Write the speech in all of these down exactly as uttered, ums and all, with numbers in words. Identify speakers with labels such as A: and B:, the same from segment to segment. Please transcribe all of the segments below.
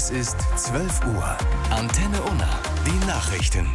A: Es ist zwölf Uhr. Antenne Unna. Die Nachrichten.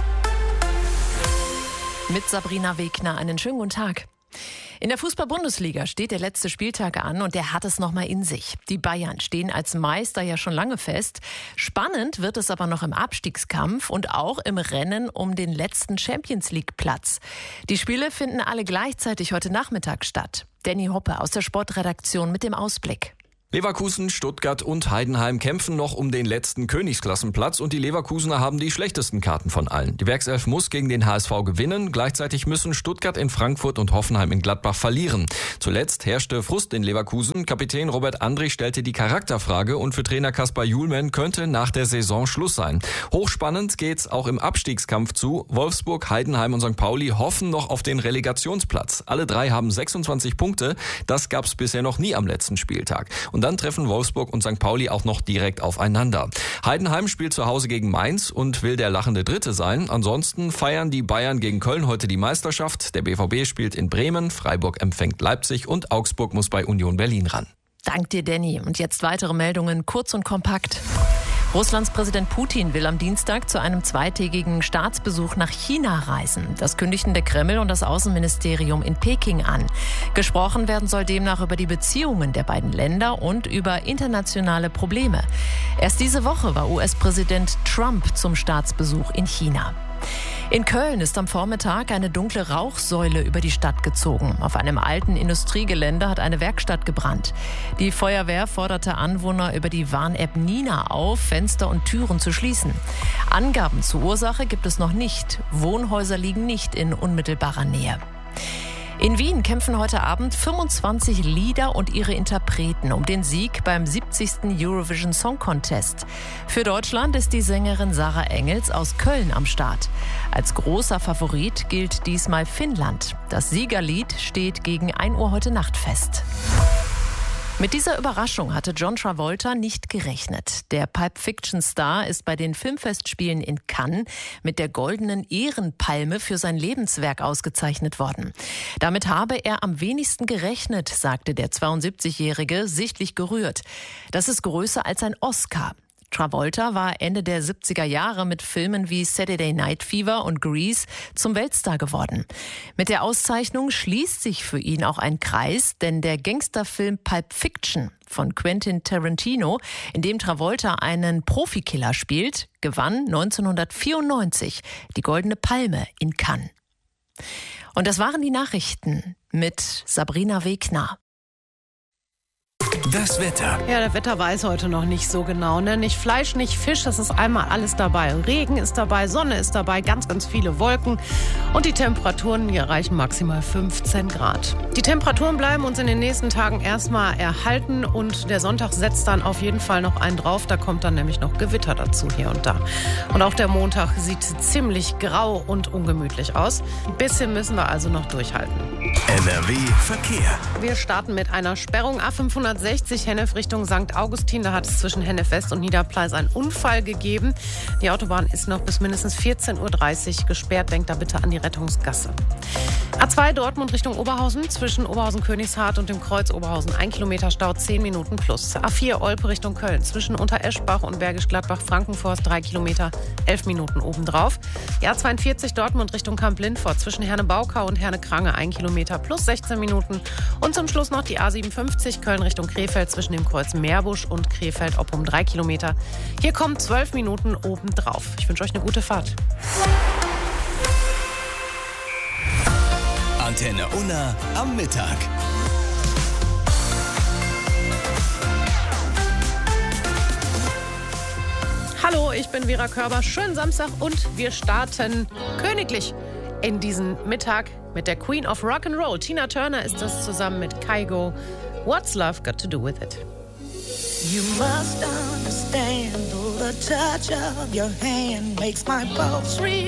B: Mit Sabrina Wegner einen schönen guten Tag. In der Fußball-Bundesliga steht der letzte Spieltag an und der hat es nochmal in sich. Die Bayern stehen als Meister ja schon lange fest. Spannend wird es aber noch im Abstiegskampf und auch im Rennen um den letzten Champions-League-Platz. Die Spiele finden alle gleichzeitig heute Nachmittag statt. Danny Hoppe aus der Sportredaktion mit dem Ausblick.
C: Leverkusen, Stuttgart und Heidenheim kämpfen noch um den letzten Königsklassenplatz und die Leverkusener haben die schlechtesten Karten von allen. Die Werkself muss gegen den H S V gewinnen, gleichzeitig müssen Stuttgart in Frankfurt und Hoffenheim in Gladbach verlieren. Zuletzt herrschte Frust in Leverkusen, Kapitän Robert Andrich stellte die Charakterfrage und für Trainer Kaspar Julmen könnte nach der Saison Schluss sein. Hochspannend geht's auch im Abstiegskampf zu. Wolfsburg, Heidenheim und Sankt Pauli hoffen noch auf den Relegationsplatz. Alle drei haben sechsundzwanzig Punkte, das gab's bisher noch nie am letzten Spieltag. Und Und dann treffen Wolfsburg und Sankt Pauli auch noch direkt aufeinander. Heidenheim spielt zu Hause gegen Mainz und will der lachende Dritte sein. Ansonsten feiern die Bayern gegen Köln heute die Meisterschaft. Der B V B spielt in Bremen, Freiburg empfängt Leipzig und Augsburg muss bei Union Berlin ran.
B: Dank dir, Danny. Und jetzt weitere Meldungen, kurz und kompakt. Russlands Präsident Putin will am Dienstag zu einem zweitägigen Staatsbesuch nach China reisen. Das kündigten der Kreml und das Außenministerium in Peking an. Gesprochen werden soll demnach über die Beziehungen der beiden Länder und über internationale Probleme. Erst diese Woche war U S-Präsident Trump zum Staatsbesuch in China. In Köln ist am Vormittag eine dunkle Rauchsäule über die Stadt gezogen. Auf einem alten Industriegelände hat eine Werkstatt gebrannt. Die Feuerwehr forderte Anwohner über die Warn-App Nina auf, Fenster und Türen zu schließen. Angaben zur Ursache gibt es noch nicht. Wohnhäuser liegen nicht in unmittelbarer Nähe. In Wien kämpfen heute Abend fünfundzwanzig Lieder und ihre Interpreten um den Sieg beim siebzigsten Eurovision Song Contest. Für Deutschland ist die Sängerin Sarah Engels aus Köln am Start. Als großer Favorit gilt diesmal Finnland. Das Siegerlied steht gegen ein Uhr heute Nacht fest. Mit dieser Überraschung hatte John Travolta nicht gerechnet. Der Pulp-Fiction-Star ist bei den Filmfestspielen in Cannes mit der goldenen Ehrenpalme für sein Lebenswerk ausgezeichnet worden. Damit habe er am wenigsten gerechnet, sagte der zweiundsiebzigjährige, sichtlich gerührt. Das ist größer als ein Oscar. Travolta war Ende der siebziger Jahre mit Filmen wie Saturday Night Fever und Grease zum Weltstar geworden. Mit der Auszeichnung schließt sich für ihn auch ein Kreis, denn der Gangsterfilm Pulp Fiction von Quentin Tarantino, in dem Travolta einen Profikiller spielt, gewann neunzehnhundertvierundneunzig die Goldene Palme in Cannes. Und das waren die Nachrichten mit Sabrina Wegner.
A: Das Wetter.
D: Ja, der Wetter weiß heute noch nicht so genau. Ne? Nicht Fleisch, nicht Fisch, das ist einmal alles dabei. Regen ist dabei, Sonne ist dabei, ganz, ganz viele Wolken. Und die Temperaturen, die erreichen maximal fünfzehn Grad. Die Temperaturen bleiben uns in den nächsten Tagen erstmal erhalten. Und der Sonntag setzt dann auf jeden Fall noch einen drauf. Da kommt dann nämlich noch Gewitter dazu hier und da. Und auch der Montag sieht ziemlich grau und ungemütlich aus. Ein bisschen müssen wir also noch durchhalten.
A: N R W Verkehr.
D: Wir starten mit einer Sperrung A fünfhundertsechzig Hennef Richtung Sankt Augustin. Da hat es zwischen Hennef West und Niederpleis einen Unfall gegeben. Die Autobahn ist noch bis mindestens vierzehn Uhr dreißig gesperrt. Denkt da bitte an die Rettungsgasse. A zwei Dortmund Richtung Oberhausen. Zwischen Oberhausen-Königshardt und dem Kreuz Oberhausen ein Kilometer Stau, zehn Minuten plus. A vier Olpe Richtung Köln. Zwischen Untereschbach und Bergisch Gladbach-Frankenforst drei Kilometer, elf Minuten obendrauf. Die A zweiundvierzig Dortmund Richtung Kamp-Lindfort. Zwischen Herne-Baukau und Herne-Krange ein Kilometer plus sechzehn Minuten. Und zum Schluss noch die A siebenundfünfzig Köln Richtung Krefeld zwischen dem Kreuz Meerbusch und Krefeld-Oppum drei Kilometer. Hier kommen zwölf Minuten obendrauf. Ich wünsche euch eine gute Fahrt.
A: Antenne Unna am Mittag.
D: Hallo, ich bin Vera Körber. Schönen Samstag und wir starten königlich in diesen Mittag mit der Queen of Rock'n'Roll. Tina Turner ist das zusammen mit Kygo. What's Love Got to Do With It?
E: You must understand, though the touch of your hand makes my pulse real.